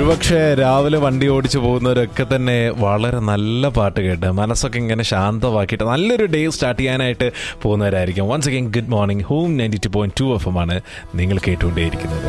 ഒരുപക്ഷെ രാവിലെ വണ്ടി ഓടിച്ചു പോകുന്നവരൊക്കെ തന്നെ വളരെ നല്ല പാട്ട് കേട്ട് മനസ്സൊക്കെ ഇങ്ങനെ ശാന്തമാക്കിയിട്ട് നല്ലൊരു ഡേ സ്റ്റാർട്ട് ചെയ്യാനായിട്ട് പോകുന്നവരായിരിക്കും. Once again good morning. Home 92.2 FM ആണ് നിങ്ങൾ കേട്ടുകൊണ്ടേയിരിക്കുന്നത്.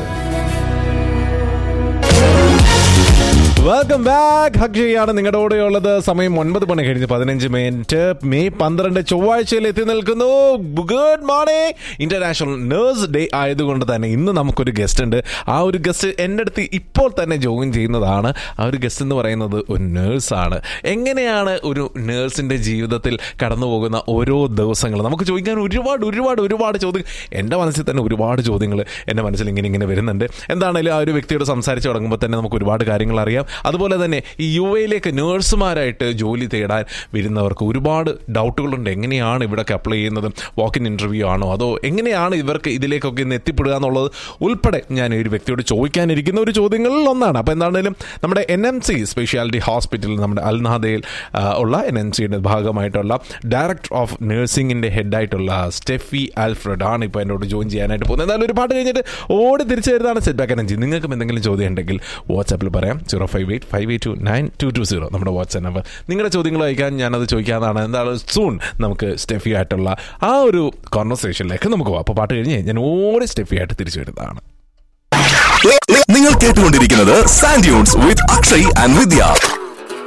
Welcome back. ഹക്ഷയാണ് നിങ്ങളുടെ കൂടെയുള്ളത്. സമയം 9 മണി കഴിഞ്ഞ് 15 മിനിറ്റ്. മെയ് 12 ചൊവ്വാഴ്ചയിൽ എത്തി നിൽക്കുന്നു. Good morning. International nurse day ആയതുകൊണ്ട് തന്നെ ഇന്ന് നമുക്കൊരു ഗസ്റ്റ് ഉണ്ട്. ആ ഒരു ഗസ്റ്റ് എൻ്റെ അടുത്ത് ഇപ്പോൾ തന്നെ ജോയിൻ ചെയ്യുന്നതാണ്. ആ ഒരു ഗസ്റ്റ് എന്ന് പറയുന്നത് ഒരു നേഴ്സാണ്. എങ്ങനെയാണ് ഒരു നേഴ്സിൻ്റെ ജീവിതത്തിൽ കടന്നു പോകുന്ന ഓരോ ദിവസങ്ങൾ നമുക്ക് ചോദിക്കാൻ ഒരുപാട് ചോദ്യങ്ങൾ. എൻ്റെ മനസ്സിൽ തന്നെ ഒരുപാട് ചോദ്യങ്ങൾ എൻ്റെ മനസ്സിൽ ഇങ്ങനെ വരുന്നുണ്ട്. എന്താണെങ്കിലും ആ ഒരു വ്യക്തിയോട് സംസാരിച്ച് തുടങ്ങുമ്പോൾ തന്നെ നമുക്ക് ഒരുപാട് കാര്യങ്ങൾ അറിയാം. അതുപോലെ തന്നെ ഈ UAE നേഴ്സുമാരായിട്ട് ജോലി തേടാൻ വരുന്നവർക്ക് ഒരുപാട് ഡൗട്ടുകളുണ്ട്. എങ്ങനെയാണ് ഇവിടെയൊക്കെ അപ്ലൈ ചെയ്യുന്നത്? വാക്ക് ഇൻ ഇൻ്റർവ്യൂ ആണോ, അതോ എങ്ങനെയാണ് ഇവർക്ക് ഇതിലേക്കൊക്കെ ഇന്ന് എത്തിപ്പെടുക എന്നുള്ളത് ഉൾപ്പെടെ ഞാൻ ഈ ഒരു വ്യക്തിയോട് ചോദിക്കാനിരിക്കുന്ന ഒരു ചോദ്യങ്ങളിൽ ഒന്നാണ്. അപ്പോൾ എന്താണെങ്കിലും നമ്മുടെ NMC സ്പെഷ്യാലിറ്റി ഹോസ്പിറ്റലിൽ നമ്മുടെ അൽനാദയിൽ ഉള്ള NMCയുടെ ഭാഗമായിട്ടുള്ള ഡയറക്ടർ ഓഫ് നഴ്സിംഗിൻ്റെ ഹെഡായിട്ടുള്ള സ്റ്റെഫി ആൽഫ്രഡ് ആണ് ഇപ്പോൾ എന്നോട് ജോയിൻ ചെയ്യാനായിട്ട് പോകുന്നത്. എന്തായാലും ഒരു പാട്ട് കഴിഞ്ഞിട്ട് ഓടി തിരിച്ചു വരുന്നതാണ് സെറ്റ് ബാക്ക് എനർജി. നിങ്ങൾക്കും എന്തെങ്കിലും ചോദ്യം ഉണ്ടെങ്കിൽ വാട്സാപ്പിൽ പറയാം. 058-582-9220 നമ്മുടെ വാട്സാപ്പ് നമ്പർ. നിങ്ങളുടെ ചോദ്യങ്ങൾ അയക്കാൻ ഞാനത് ചോദിക്കാവുന്നതാണ്. എന്താണ് സൂൺ നമുക്ക് സ്റ്റെഫി ആയിട്ടുള്ള ആ ഒരു കോൺവെർസേഷനിലേക്ക് നമുക്ക് പോകാം. അപ്പോൾ പാട്ട് കഴിഞ്ഞ് ഞാൻ ഓടി സ്റ്റെഫി ആയിട്ട് തിരിച്ചു വരുന്നതാണ്. നിങ്ങൾ കേട്ടുകൊണ്ടിരിക്കുന്നത് sand dunes with Akshay and Vidya.